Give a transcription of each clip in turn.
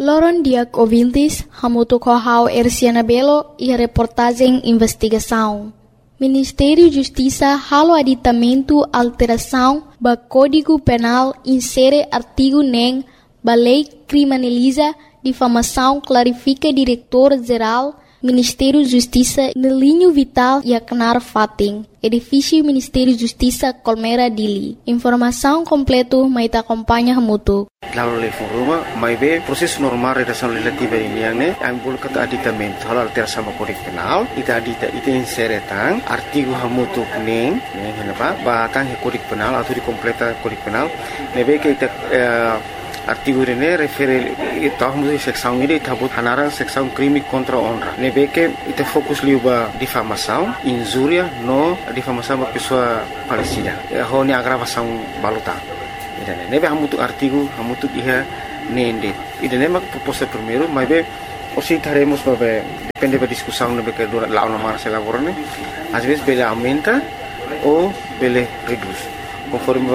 Loron Diak Oviltis, Hamuto Kohau Erciana Belo e a reportagem Investigação. Ministério da Justiça halo aditamento alteração ba Código Penal insere artigo NEM ba lei criminaliza difamação clarifica diretor-geral Ministério da Justiça no linho vital e Aknar Fating, edifício Ministério da Justiça Colmera Dili. Informação completa mais acompanha Hamuto. Lalu lei forma, mai be proses normal redação legislativa ini yang ne, ambul kata aditamento halal terasa Código Penal, ita inseretang artigo Hamutu neng, kenapa? Batang Código Penal atau dikompleta Código Penal, nebe que ita artigo ini refere tahun seksão ini tabut hanaran seksão crime contra honra. Nebe que ita fokus liuba difamação, injúria, no difamação ba pessoa falecida. Ho ni agravação baluta. Nebe hamutu artigo, hamutu iha nende. Ida nema proposta primeiro, mas be osi taremos babe depende da discussão nebe que dura lá na marcha laborane. Às vezes bele aumenta ou bele reduz, conforme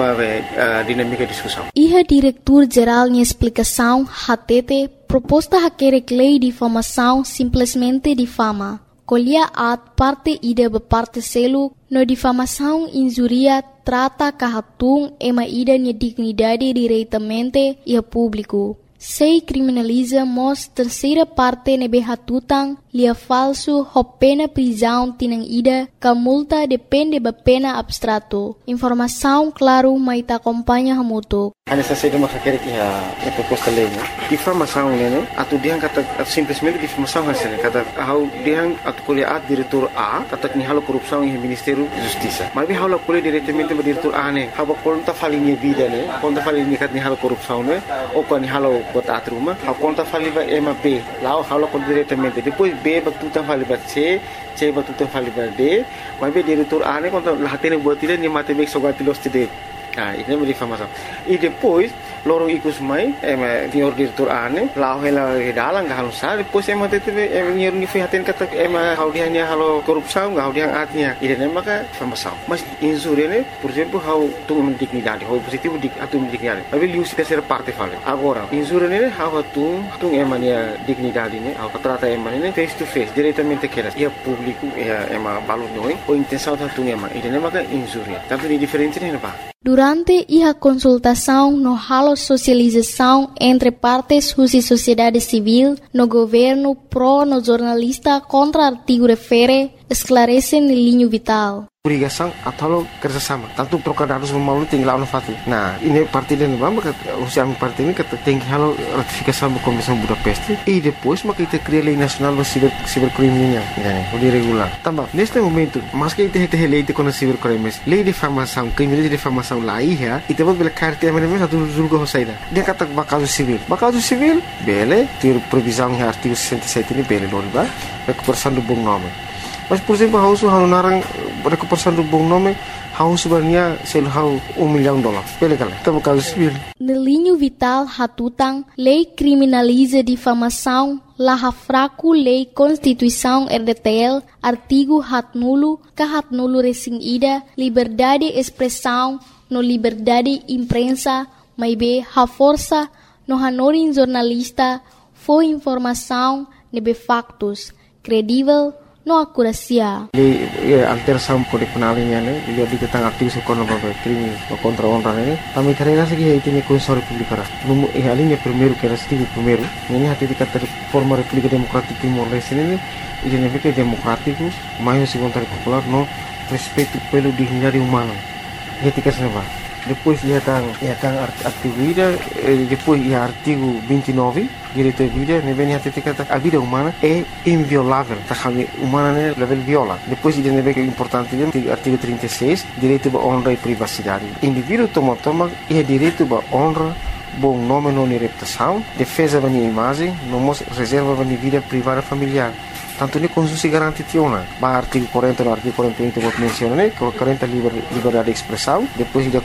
a dinâmica da discussão. Iha diretor-geral em explicação, HTT, proposta haquere lei de difamação simplesmente difama. Colhia at parte ida parte selo no difamação injuria trata kahatung ema ida nia dignidade diretamente e a público. Sei criminaliza mos terceira parte nebe hatutang lia falso ho pena prisão tinang ida ka multa depende ba pena abstrato. Informação claro mai ta acompanha hamuto. Hanya saja masa kira a proposta lei, né? Difamação, né? Atu diang kata simplesmente difamação hasilnya kata hau diang atu kuliah diretor A kata ni halo korupção em Ministério da Justiça. Mas hau la kuliah diretamente ba diretor A né? Hau conta falinha vida né? Conta falinha kat ni halo korupção né? Ou kan ni halo kota atruma, hau conta faliva MB. Lá hau la conta diretamente. Depois B ba tutan faliva C ba tutan faliva D. Mas be diretor A né? Conta lahatene buat dia ni matematik sogatilos tide. Ini menjadi difamação. E depois, lorong ikut mai, senhor diretor ane, lau hela dalang gak halus sah. Depois tete, senhor ni fihatin kata, hau dia ni halo korupsão, hau dia artinya. Ini nama ka difamação. Mas insuri ne, por exemplo, hau tu dignidade, hau positivo atu dignidade. Tapi lius terceira parte fala. Agora, insuri ne, hau tu emania dignidade ne, hau trata emania face to face, diretamente keras. Ia público, ia balut noi, ou intenção tu ema. Ini nama ka insuri. Tapi di diferente ne apa? Durante a consultação no halo socialização entre partes e sociedade civil, no governo pro no jornalista contra artigo refere, esclarecem no linho vital. Obrigação atau kerjasama. Tanto trocar dados melalui tinggal fati. Nah, ini parti dan maka usia parti ini kata tinggi halo ratifikasi sama Komisi Budapest. E depois maka kita cria lei nacional do cibercriminal, o de regular. Também neste momento, mas que kita lei de contra cibercrimes, lei de difamação, crime de difamação lá ia, e temos bela carta a mesma satu julga hosaida. Dia kata bakal civil. Bakal civil, bele, ter previsão em artigo 67 ini bele loriba, recuperação do bom nome. Mas, por exemplo, hau narang recuperação do bom nome, hau sebenarnya sel hau $1 milhão. Pele kala, tamo caso civil. No linho vital hatutang, lei criminaliza difamação, la fraco lei Constituição RDTL, artigo hatnulo, kahatnulo resing ida, liberdade expressão, no liberdade imprensa, maibe ha força, no hanorin jornalista, foi informação, nebe factos, credível, no akurasia. Alteração Código Penal ini ne, dia ditentang aktif sekolah bagai krimi contra honra ne. Kami karena segi itu ni Constituição Republicana. Alinha primeiro que era artigo primeiro. Ini hati dikata forma República Democrática Timor-Leste ini, ini que democrático, mais segundo popular no respeito pelo dignidade humana. Etika senava. Depois ia tang artigo ida, depois ia artigo 29, direito à vida, ne vem até kata a vida humana é inviolável, tá kami humana ne level viola. Depois ida ne vem importante artigo 36, direito à honra e privacidade. Indivíduo toma é direito à honra, bom nome não reputação, defesa da minha imagem, não reserva da minha vida privada familiar. Tanto ni konstitusi garanti tiona. Ba artigo 40 no artigo 41 que vou mencionar, né? 40 liberdade de expressão, depois de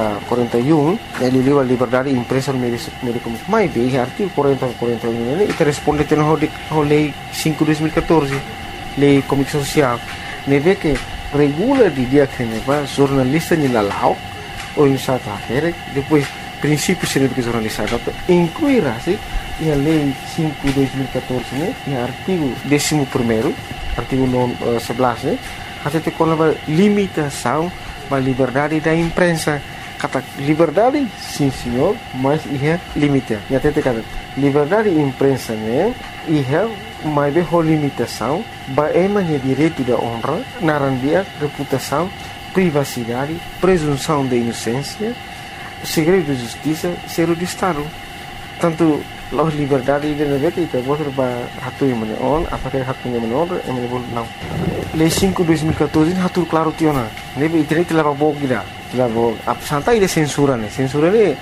41 ele liba liberdade de imprensa no meio de comunicação. Mas bem, artigo 40 41 né? E responde tendo a lei 5/2014, lei de comunicação social. Ne vê que regula de dia que ne va jornalista ni lalau ou em South Africa, depois princípios de educação jornalística, incluir assim a Lei 5/2014, né, e artigo 11º, artigo 11, né, até com a limitação da liberdade da imprensa. Kata liberdade, sim senhor, mas é limite. E até kata liberdade da imprensa, né, mas é limitação, é manhã direito da honra, narandia, reputação, privacidade, presunção de inocência, segredo de justiça, segredo de Estado. Tanto a liberdade de negócio itu boleh hatu yang mana on, apakah hatunya mana on, yang mana boleh não. Lei 5/2014 hatu claro tiona. Nebe internet telah bawa kita, telah bawa. Santai de censura ne, censura ne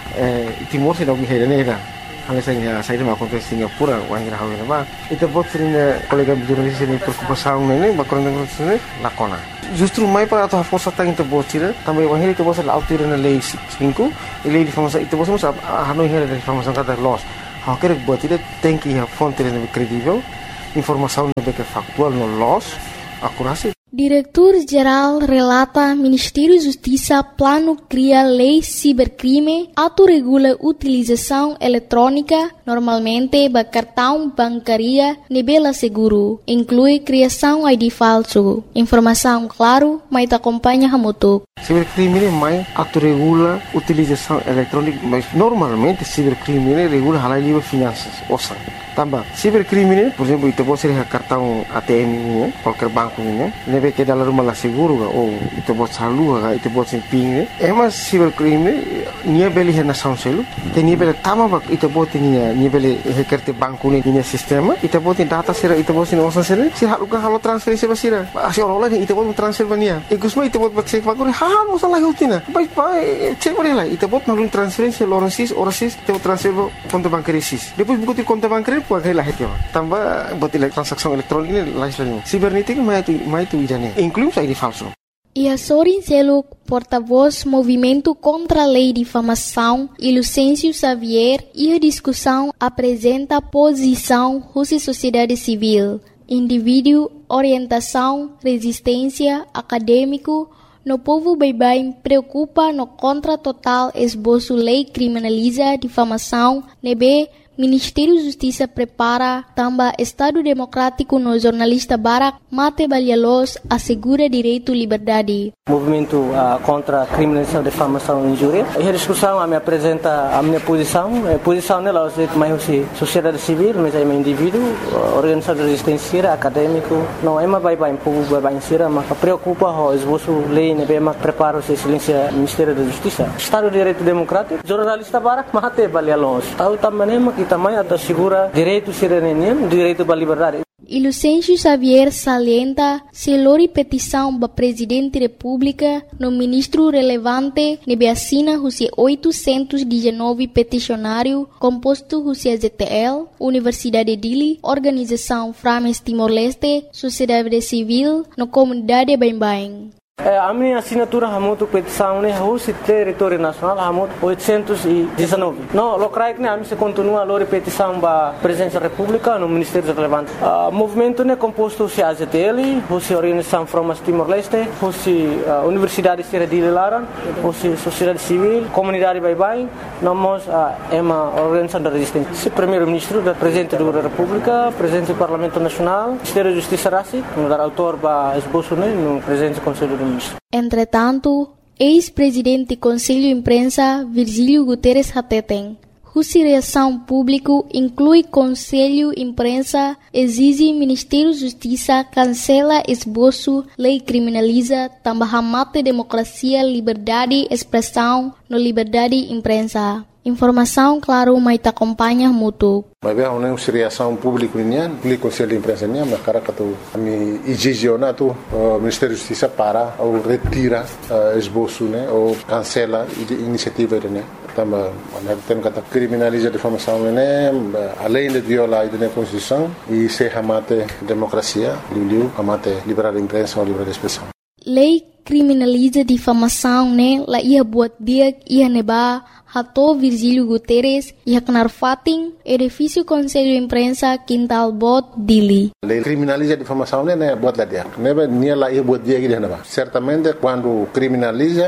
Timor se lagi hera ne dah. Hal saya dah makan ke Singapura, orang kira hawi nama. Itu buat sering kolega jurnalis ini preocupação ne, bakal dengan sini lakona. Justru mai para atau força tang itu buat sih, tambah orang itu buat la autir na lei 5, lei difamasa itu buat masa hanoi hera difamasa kata loss. Hal kira buat tidak tem que a fonte yang credível, informação yang factual no loss, akurasi. Diretor-Geral relata Ministério da Justiça plano cria lei cibercrime, autorregula utilização eletrônica, normalmente de cartão bancária, nível seguro, inclui criação ID falso. Informação claro, mas acompanha a moto. Cibercrime mais autorregula utilização eletrônica, mas normalmente cibercrime regula hal livre finanças, osa. Tambah, cibercrime, por exemplo, itu pode ser cartão ATM, qualquer banco, nebe que dalam rumah lah seguro, itu pode salur, itu pode ser ping, mas cibercrime, nia beli hena sound selu, nia beli tama itu pode nia beli hekerte banku nia sistema, itu pode data sera, itu pode osa sera, si halo transferensi basira, asi orang itu pode transfer bania, ikusma itu pode cek bagus, halo salah hutina, baik cek beri lah, itu pode nalun transferensi orang sis, itu transfer konto bankari sis, depois buku ti konto bankari puai lah itu, tambah buat transaksi elektronik ini lain. Cibernética mais tu idane, inclui ID falso. E Sorin Seluk, porta-voz Movimento contra a Lei de Difamação, e Lucêncio Xavier, e a discussão apresenta posição Rússia Sociedade Civil, indivíduo, orientação, resistência, acadêmico, no povo bem preocupa no contra total esboço lei criminaliza difamação, nebe Ministério da Justiça prepara também Estado Democrático no jornalista Barak Mate Balialos assegura direito à liberdade. Movimento contra a criminalização, difamação e injúria. E a discussão me apresenta a minha posição. A posição dela é mais sociedade civil, mas é um indivíduo, organização de resistência, acadêmico. Não é mais bem povo bem sira, mas preocupa o esboço lei, né? Mas prepara o silêncio Ministério da Justiça. Estado de Direito Democrático, jornalista Barak Mate Balialos. Tahu também também assegura direito cidadania, direito à liberdade. E Lucêncio Xavier salienta se lori petição para Presidente da República no ministro relevante nebe assina os 819 peticionário composto os ZTL, Universidade Dili, Organização Frames Timor-Leste, Sociedade Civil, no Comunidade Bem-Bem. A minha assinatura hamutu petição ne hoje território nacional hamutu 819. No, locais ne a se continua a lori petição ba presença da República no Ministério relevante. Movimento ne composto se AZTL, hoje Organização Frames Timor-Leste, hoje Universidade de Laran, hoje Sociedade Civil, Comunidade Bem-Bem, nós uma organização da resistência. Se primeiro-ministro da Presidente da República, Presidente do Parlamento Nacional, Ministério da Justiça Rassi, no dar autor ba esboço ne no Presidente do Conselho. Entretanto, ex-presidente do Conselho de Imprensa, Virgílio Guterres Hateten, cuja reação pública inclui Conselho de Imprensa, exige Ministério da Justiça cancela esboço, lei criminaliza, também mata democracia, liberdade, expressão, no liberdade de imprensa. Informação, claro, mas te acompanha muito. Mas bem, uma reação pública o Conselho de Imprensa mas cara que tu me exigena tu Ministério da Justiça para ou retira esboço né ou cancela iniciativa né também tem que criminaliza a difamação né além de violar a Constituição e se amate democracia amate liberdade de imprensa ou liberdade de expressão. Lei criminaliza difamação né la ia buat dia ia neba Hato Virgílio Guterres e Knarfating, edifício Conselho de Imprensa Quintal Bot Dili. Lei criminaliza a difamação né buat lá dia. Neba nia lá ia buat dia que certamente quando criminaliza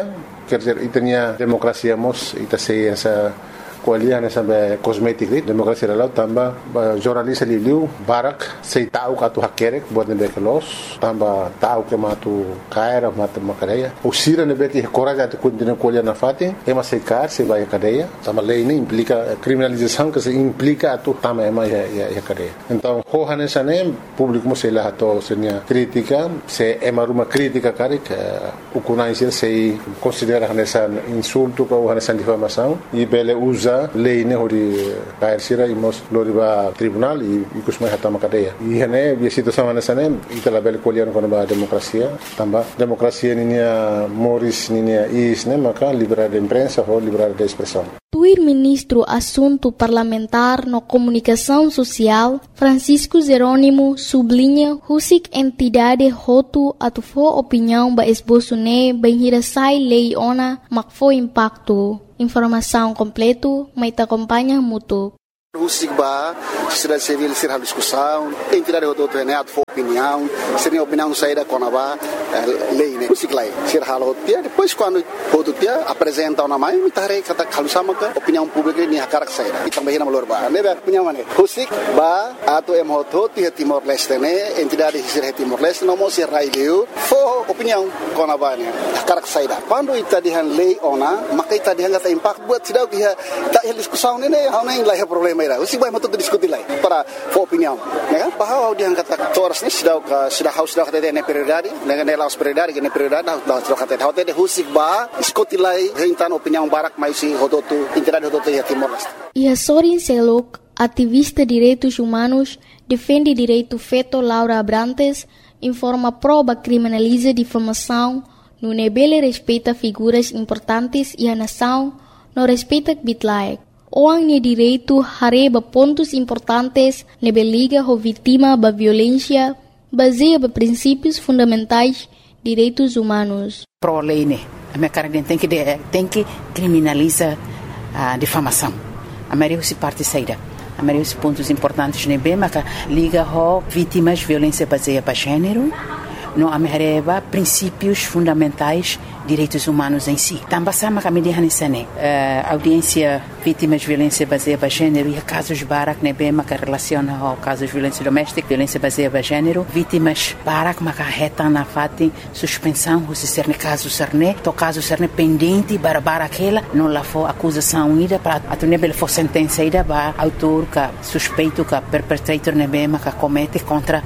quer dizer, itanya demokrasia mos ita sei essa kualiah nessa kosmetik ni demokrasi lalau tambah jornalis liu barak sei tahu katu hakerek buat nebe kelos tambah tahu ke matu kaira matu makadeia usira nebe ki coraja te continua kualiah na fati ema sei kar sei vai cadeia tambah lei ini implica criminalização que se implica atu tambah ema ya cadeia então ho nessa nem público mo sei lá to senia crítica se ema ruma crítica karik ukuna isir sei considera nessa insulto ou nessa difamação e bele usa lei ne hori kair sira imos loriba tribunal e kusmai hatama cadeia e hene a situação nessa nem itala bele colher com a democracia também democracia ninia moris ninia is ne maka liberdade de imprensa ou liberdade de expressão. Tuir ministro assunto parlamentar no comunicação social Francisco Jerônimo sublinha husik entidade hotu atufo opinião ba esboço ne benhirasai lei ona makfo impacto. Informação completo, mas te acompanha muito. Husigba, sociedade civil ser a discussão, entidade do treinado for opinião, seria opinião saída com a lei, né? Husiglai, ser halo dia, depois quando o dia apresenta uma mãe, me tarei kata kalusama ka opinião pública ni hakarak saída. E também na malorba, né? Opinião né? Husigba, ato emoto ti Timor Leste né? Entidade ser Timor Leste não mostra raileu, for opinião com a bane, hakarak saída. Quando ita dihan lei ona, maka ita dihan kata impact buat sidau ki tak diskusão né? Hau nem lah problema. Usi vai matuk diskuti lai para opinião, né? Bahwa dia kata toras ni sudah haus sudah kata ne prioridade, ne laus prioridade, ne prioridade dah sudah kata hau te husik ba diskuti lai hentan opinião barak mais si hodotu entidade hodotu ya Timor Leste. E a Sorin Selok, ativista direitos humanos, defende direito feto Laura Abrantes, informa prova criminaliza difamação, no nebele respeita figuras importantes e a nação não respeita bitlaek. Orang ni direito hareba pontos importantes nebe liga ho vítima ba violência baseia ba princípios fundamentais direitos humanos. Pro lei né, a minha cara tem que criminalizar a difamação. A maioria se parte saída. A maioria dos pontos importantes nebe mas liga ho vítimas violência baseia ba gênero. No amereba princípios fundamentais direitos humanos em si. Também sama kami dihanisane audiência vítimas de violência baseada em gênero e casos barak nebe maka relaciona ao casos de violência doméstica, violência baseada em gênero, vítimas barak maka reta na fati suspensão se ser caso serne, to caso serne pendente bara aquela não lá for acusação ida para atunebel for sentença ida ba autor ka suspeito ka perpetrator nebe maka comete contra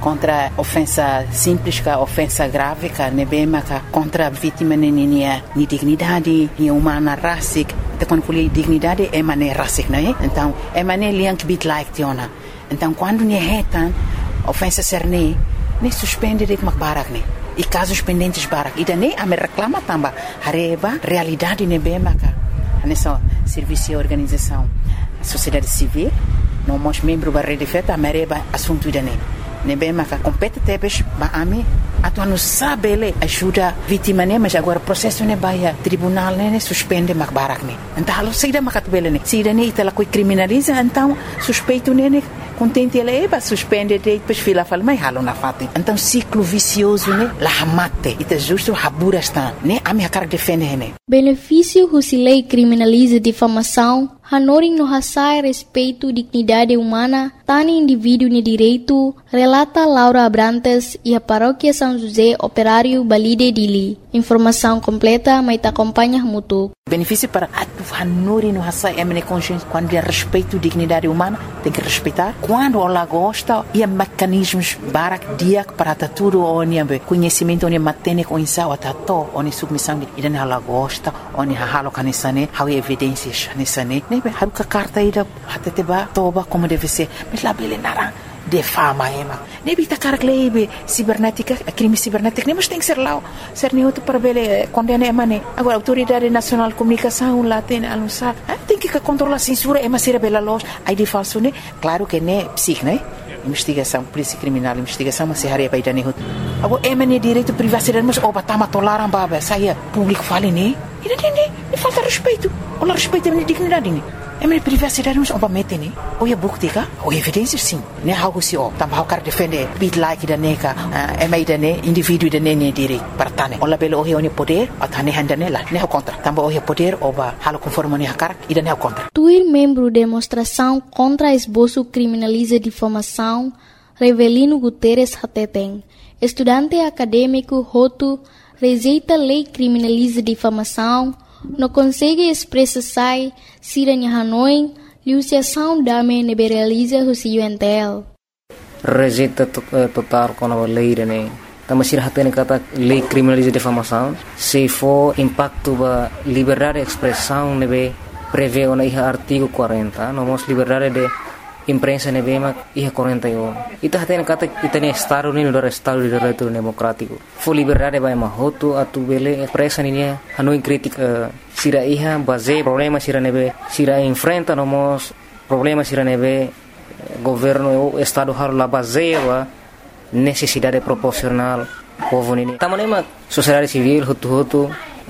ofensa simples ka ofensa grave ka nebe maka contra vítima ni dignidade, ni humana racic, te quando colhe dignidade é mané racic, não é? Então, é mané liank bit like tiona. Então, quando ni retan ofensa serne, ne suspende de barak ne. E casos pendentes barak. E daí a me reclama também hareba realidade ne bemaka. Nessa serviço e organização, a sociedade civil, não mos membro da rede feta, a mereba assunto dane. Ne bemaka compete tebes ba ami atu não sabe ele ajuda vítima né mas agora processo né vai tribunal né suspende macbarak né então halo saída macatbele né saída né itala coi criminaliza então suspeito né contente ele vai suspende depois fila fala mas halo na fati então ciclo vicioso né la mate ita justo habura está né a minha cara defende né benefício husilei criminaliza difamação hanoring no hasai respeito dignidade humana tani indivíduo ni direito relata Laura Abrantes e a paróquia São José Operário Balide Dili. Informação completa, mas te acompanha muito. Benefício para a Nori no Hassai é consciência quando é respeito à dignidade humana, tem que respeitar. Quando ela gosta, e mecanismos barak dia para tudo onde conhecimento onde matene com insau atato onde submissão e dan ela gosta onde halo kanisane há evidências nisane nem haruka carta ida hateteba toba como deve ser mas lá bele nara de fama ema nem bita carglebe cibernética crime cibernético nem mas tem que ser lá ser nem outro para bele condena emane agora autoridade nacional de comunicação lá tem anunciar tem que controlar a censura ema ser bela loja aí de falso né claro que né psique né investigação polícia criminal investigação mas se haria para dane outro agora emane direito privacidade mas oba tama tolaram baba saia público fale né e não falta respeito olha respeito a minha dignidade né minha privacidade não obviamente né ou é bukti ka ou evidência sim né algo se o também quer defender bit like da neca mai da ne indivíduo da ne direito para tane ou labelo o é poder a tane handa nela né contra também o é poder oba halo conforme ne hakar e da ne contra Tuir membro demonstração contra esboço criminaliza difamação Revelino Guterres Hateten estudante acadêmico Hotu rejeita lei criminaliza difamação não consegue expressar sai siranya Hanoi liusiação dame neberaliza o UNTL rejeita total com a lei né também se hatene kata lei criminaliza difamação se for impacto ba liberdade de expressão nebe prevê o artigo 40 nomos liberdade de imprensa nebe ma 41 ita hatene kata itane estado ni do estado de direito democrático for liberdade ba mahoto atu bele expressa ni Hanoi crítica sira iha base problema sira nebe sira enfrenta nomos problema sira nebe governo estado har la baseia necessidade proporcional povo nini tamanema sociedade civil hutu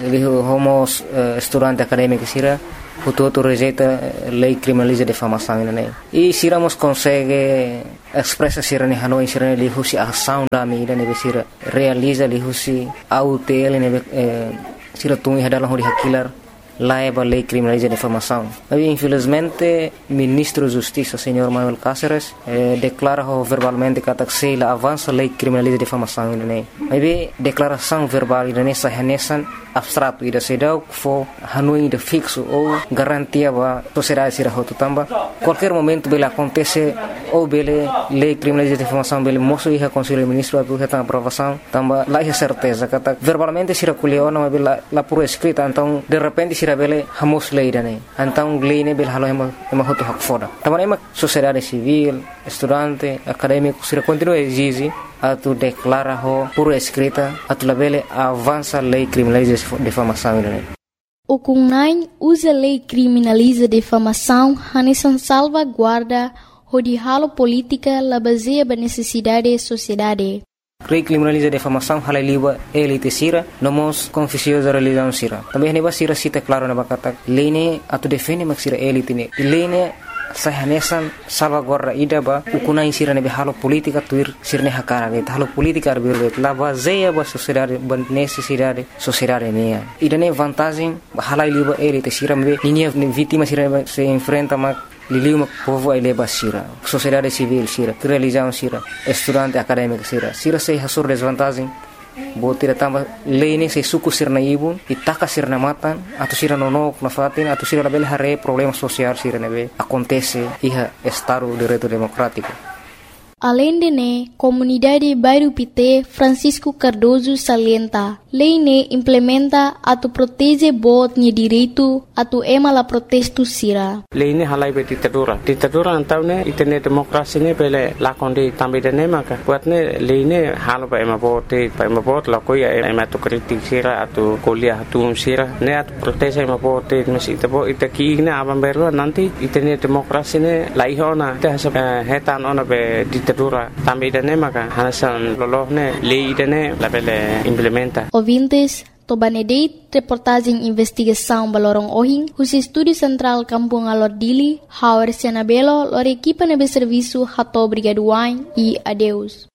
homos estudante acadêmico sira hutu rejeita lei criminaliza difamação né e siramos consegue expressa sira ne Hanoi sira ne husi ação da mídia ne sira realiza li husi autel ne sira tungi hadalah hori hakilar laiba lei criminaliza difamação. Mas infelizmente ministro da Justiça, senhor Manuel Cáceres, declara verbalmente que a avança lei criminaliza difamação, né? Mas declaração verbal nessa renesan abstrato ida sedau fo Hanoi de fixo ou garantia ba sociedade sira hotu tamba qualquer momento bela acontece ou bele lei criminaliza difamação bele moço ia conselho ministro atu reta aprovação tamba lá é certeza kata verbalmente sira kuliona mas bela la por escrita então de repente sira bele hamos lei dane então lei ne bela halo ema hotu hak foda tamba ema sociedade civil estudante acadêmico sira continua exige atu declara ho por escrita atu labele avança lei criminaliza difamação né O CUNAI usa lei criminaliza difamação hanesan salvaguarda hodihalo política la baseia ba necessidade sociedade lei criminaliza difamação halaliba elite sira nomos confusiosa religião sira também neba sira cita claro na bakata lei ne atu defende mak sira elite ne lei ne sahanesan salvaguarda ida ba ukunai sira ne halo politika tuir sirne hakara ge halo politika arbir la baseia ba sociedade ba necessidade sociedade ne ida ne vantagem halai liba elite sira me linha vítima sira se enfrenta ma liliu povo ele ba sira sociedade civil sira religião sira estudante acadêmico sira se hasur desvantagem botira tamba lei se suku sirna ibun itaka sirna matan atau sira nonok na fatin atau sira label hare problema social sira nebe acontece iha estado de direito democrático. Além de ne, comunidade Bairro Pité Francisco Cardoso salienta, lei ne implementa atu protege bot ni direito atu ema la protesto sira. Lei ne halai be ditadura antau ne itene demokrasi ne pele lakondi tambe de ne maka buat ne lei ne halo ba ema bot la koi ema tu kritik sira atu kuliah atu sira ne atu protege ema bot mesi tebo itaki ne abam beru nanti itene demokrasi ne laihona te hetan ona be ditadura tambe de ne maka hanasan lolohne lei de ne la pele implementa. Ouvintes, Tobanedeit, reportagem investigação Balorong Ohing, os Estúdio Central Kampung Alordili, Hauer Sianabelo, lor equipa nebe serviço Hato Brigaduain e adeus.